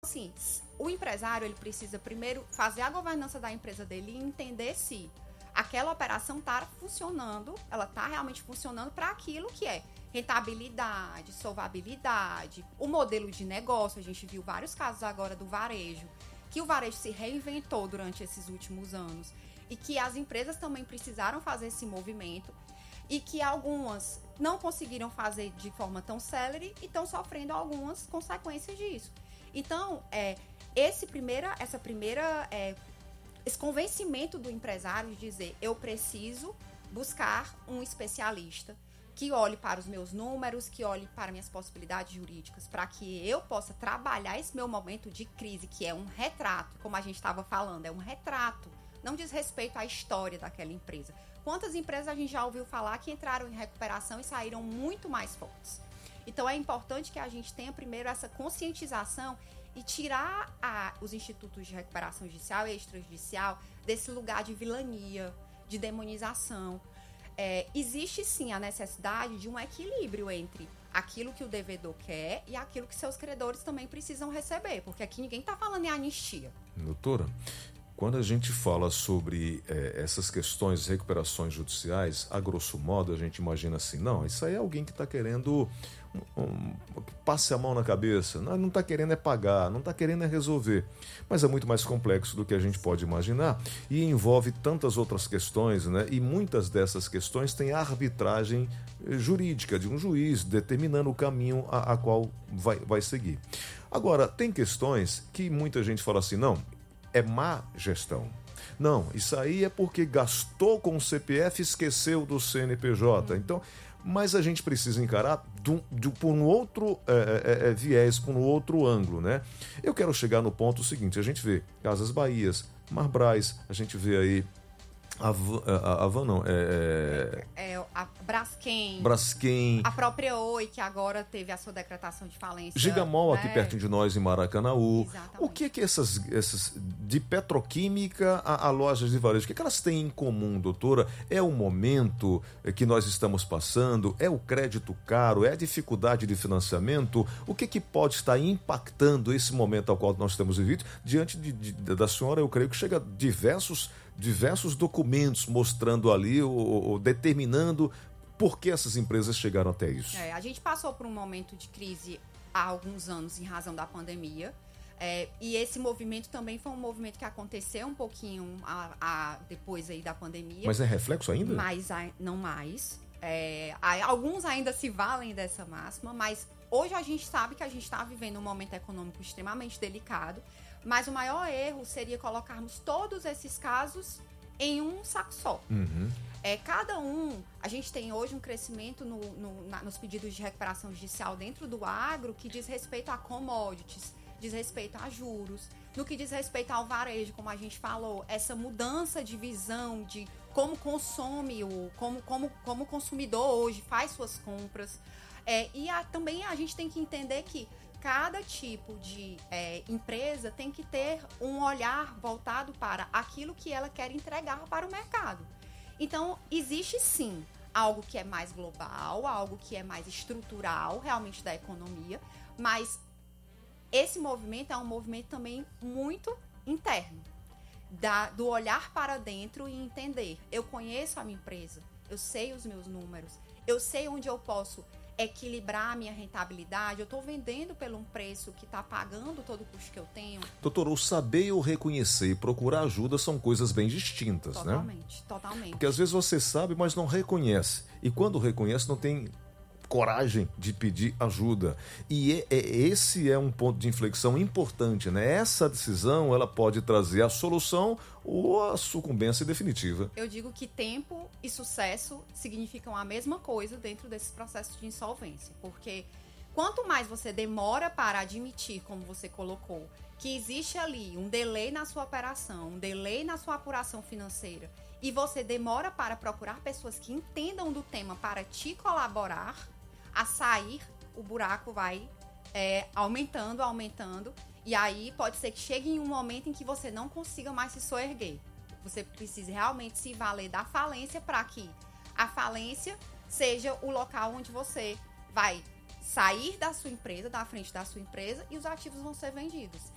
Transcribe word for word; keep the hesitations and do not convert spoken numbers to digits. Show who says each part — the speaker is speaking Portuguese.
Speaker 1: Assim, o empresário ele precisa primeiro fazer a governança da empresa dele e entender se aquela operação está funcionando, ela está realmente funcionando para aquilo que é rentabilidade, solvabilidade, o modelo de negócio. A gente viu vários casos agora do varejo, que o varejo se reinventou durante esses últimos anos e que as empresas também precisaram fazer esse movimento e que algumas não conseguiram fazer de forma tão célere e estão sofrendo algumas consequências disso. Então, é, esse primeira, essa primeira, é, esse convencimento do empresário de dizer, eu preciso buscar um especialista que olhe para os meus números, que olhe para minhas possibilidades jurídicas, para que eu possa trabalhar esse meu momento de crise, que é um retrato, como a gente estava falando, é um retrato, não diz respeito à história daquela empresa. Quantas empresas a gente já ouviu falar que entraram em recuperação e saíram muito mais fortes? Então, é importante que a gente tenha primeiro essa conscientização e tirar a, os institutos de recuperação judicial e extrajudicial desse lugar de vilania, de demonização. É, existe, sim, a necessidade de um equilíbrio entre aquilo que o devedor quer e aquilo que seus credores também precisam receber, porque aqui ninguém está falando em anistia.
Speaker 2: Doutora, quando a gente fala sobre é, essas questões de recuperações judiciais, a grosso modo a gente imagina assim, não, isso aí é alguém que está querendo um, um, passe a mão na cabeça, não está querendo é pagar, não está querendo é resolver, mas é muito mais complexo do que a gente pode imaginar e envolve tantas outras questões, né? E muitas dessas questões têm a arbitragem jurídica de um juiz determinando o caminho a, a qual vai, vai seguir. Agora, tem questões que muita gente fala assim, não, é má gestão. Não, isso aí é porque gastou com o C P F e esqueceu do C N P J. Então, mas a gente precisa encarar do, do, por um outro é, é, viés, por um outro ângulo, né? Eu quero chegar no ponto seguinte, a gente vê Casas Bahias, Marbras, a gente vê aí a Van não, é...
Speaker 1: é, é a Braskem,
Speaker 2: Braskem,
Speaker 1: a própria Oi, que agora teve a sua decretação de falência.
Speaker 2: Gigamol,
Speaker 1: né?
Speaker 2: aqui perto de nós, em Maracanaú.
Speaker 1: Exatamente.
Speaker 2: O que que essas, essas de petroquímica a, a lojas de varejo, o que que elas têm em comum, doutora? É o momento que nós estamos passando? É o crédito caro? É a dificuldade de financiamento? O que que pode estar impactando esse momento ao qual nós estamos vividos? Diante de, de, da senhora, eu creio que chega diversos diversos documentos mostrando ali, ou, ou determinando por que essas empresas chegaram até isso.
Speaker 1: É, a gente passou por um momento de crise há alguns anos em razão da pandemia, é, e esse movimento também foi um movimento que aconteceu um pouquinho a, a, depois aí da pandemia.
Speaker 2: Mas é reflexo ainda?
Speaker 1: Mas não mais. É, alguns ainda se valem dessa máxima, mas hoje a gente sabe que a gente está vivendo um momento econômico extremamente delicado, mas o maior erro seria colocarmos todos esses casos em um saco só.
Speaker 2: Uhum.
Speaker 1: É, cada um, a gente tem hoje um crescimento no, no, na, nos pedidos de recuperação judicial dentro do agro que diz respeito a commodities, diz respeito a juros, no que diz respeito ao varejo, como a gente falou, essa mudança de visão de como consome, o, como, como, como o consumidor hoje faz suas compras. É, e a, também a gente tem que entender que cada tipo de é, empresa tem que ter um olhar voltado para aquilo que ela quer entregar para o mercado. Então, existe sim algo que é mais global, algo que é mais estrutural, realmente da economia, mas esse movimento é um movimento também muito interno, da, do olhar para dentro e entender. Eu conheço a minha empresa, eu sei os meus números, eu sei onde eu posso equilibrar a minha rentabilidade, eu estou vendendo pelo um preço que está pagando todo o custo que eu tenho.
Speaker 2: Doutor, o saber e o reconhecer e procurar ajuda são coisas bem distintas,
Speaker 1: totalmente,
Speaker 2: né?
Speaker 1: Totalmente, totalmente.
Speaker 2: Porque às vezes você sabe, mas não reconhece. E quando reconhece, não tem coragem de pedir ajuda. E é, é, esse é um ponto de inflexão importante, né? Essa decisão, ela pode trazer a solução ou a sucumbência definitiva.
Speaker 1: Eu digo que tempo e sucesso significam a mesma coisa dentro desses processos de insolvência, porque quanto mais você demora para admitir, como você colocou, que existe ali um delay na sua operação, um delay na sua apuração financeira, e você demora para procurar pessoas que entendam do tema para te colaborar a sair, o buraco vai é, aumentando, aumentando, e aí pode ser que chegue em um momento em que você não consiga mais se soerguer. Você precisa realmente se valer da falência para que a falência seja o local onde você vai sair da sua empresa, da frente da sua empresa, e os ativos vão ser vendidos.